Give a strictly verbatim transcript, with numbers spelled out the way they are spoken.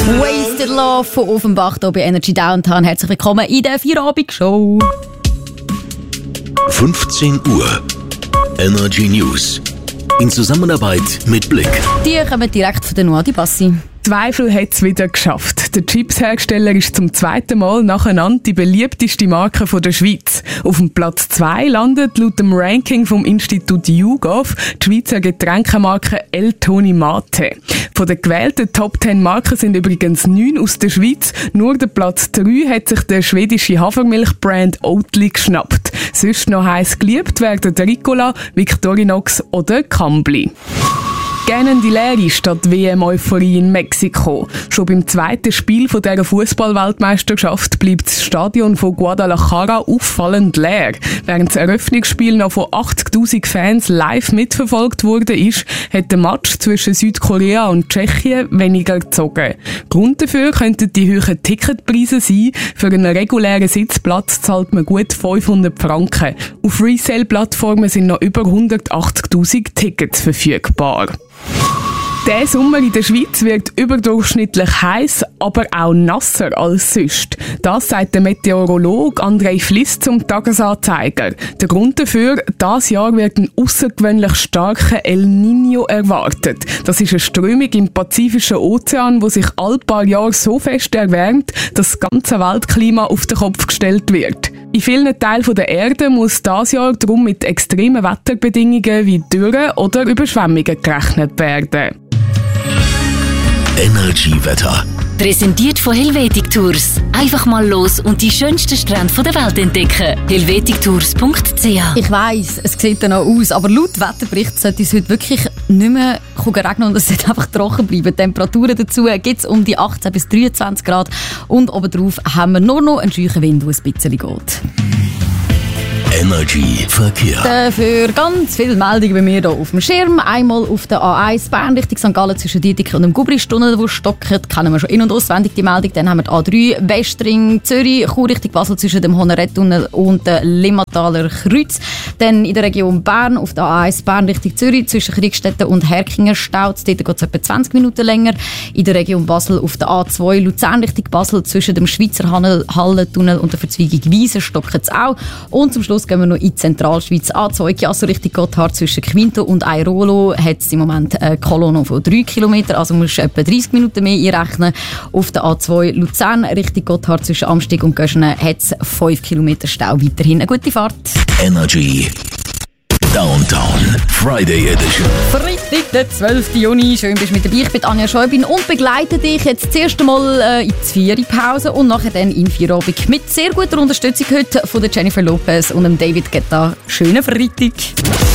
Wasted Love von Offenbach hier bei Energy Downtown. Herzlich willkommen in der Vierabend-Show. fünfzehn Uhr. Energy News. In Zusammenarbeit mit Blick. Die kommen direkt von der Noah Bassi. Zweifel hat es wieder geschafft. Der Chipshersteller ist zum zweiten Mal nacheinander die beliebteste Marke von der Schweiz. Auf dem Platz zwei landet laut dem Ranking vom Institut YouGov die Schweizer Getränkemarke El Toni Mate. Von den gewählten Top zehn Marken sind übrigens neun aus der Schweiz. Nur der Platz drei hat sich der schwedische Hafermilchbrand Oatly geschnappt. Sonst noch heiß geliebt werden der Ricola, Victorinox oder Cambly. Gähnende Leere statt W M-Euphorie in Mexiko. Schon beim zweiten Spiel von dieser Fußball-Weltmeisterschaft bleibt das Stadion von Guadalajara auffallend leer. Während das Eröffnungsspiel noch von achtzigtausend Fans live mitverfolgt wurde, ist, hat der Match zwischen Südkorea und Tschechien weniger gezogen. Grund dafür könnten die hohen Ticketpreise sein. Für einen regulären Sitzplatz zahlt man gut fünfhundert Franken. Auf Resale-Plattformen sind noch über hundertachtzigtausend Tickets verfügbar. Der Sommer in der Schweiz wird überdurchschnittlich heiß, aber auch nasser als sonst. Das sagt der Meteorologe André Fliss zum Tagesanzeiger. Der Grund dafür, dieses Jahr wird ein außergewöhnlich starker El Niño erwartet. Das ist eine Strömung im Pazifischen Ozean, die sich alle paar Jahre so fest erwärmt, dass das ganze Weltklima auf den Kopf gestellt wird. In vielen Teilen der Erde muss dieses Jahr darum mit extremen Wetterbedingungen wie Dürren oder Überschwemmungen gerechnet werden. Energy-Wetter. Präsentiert von Helvetic Tours. Einfach mal los und die schönsten Strände der Welt entdecken. helvetic tours punkt c h. Ich weiss, es sieht dann auch aus, aber laut Wetterbericht sollte es heute wirklich nicht mehr regnen und es sollte einfach trocken bleiben. Die Temperaturen dazu gibt es um die achtzehn bis dreiundzwanzig Grad und obendrauf haben wir nur noch einen scheuchen Wind, der ein bisschen geht. Energy Verkehr. Dafür ganz viele Meldungen bei mir hier auf dem Schirm. Einmal auf der A eins Bern Richtung Sankt Gallen zwischen Dietikon und dem Gubristunnel, wo stockt. Kennen wir schon in- und auswendig die Meldung. Dann haben wir die A drei Westring Zürich, Chur Richtung Basel zwischen dem Honorettunnel und dem Limmataler Kreuz. Dann in der Region Bern auf der A eins Bern Richtung Zürich zwischen Kriegstetten und Herkingen staut. Dort geht es etwa zwanzig Minuten länger. In der Region Basel auf der A zwei Luzern Richtung Basel zwischen dem Schweizer Hallentunnel und der Verzweigung Wiesen stockt es auch. Und zum Schluss gehen wir noch in die Zentralschweiz. A zwei Chiasso Richtung Gotthard zwischen Quinto und Airolo hat es im Moment eine Kolonne von drei Kilometern, also musst du etwa dreißig Minuten mehr einrechnen. Auf der A zwei Luzern Richtung Gotthard zwischen Amsteg und Göschenen hat es fünf Kilometer Stau. Weiterhin eine gute Fahrt. Energy Downtown Friday Edition. Freitag, der zwölften Juni. Schön, bist du mit dabei. Ich bin Anja Schäubin und begleite dich jetzt das erste Mal äh, in die Vieri-Pause und nachher dann in Vierabend mit sehr guter Unterstützung heute von der Jennifer Lopez und dem David Guetta. Schönen Freitag.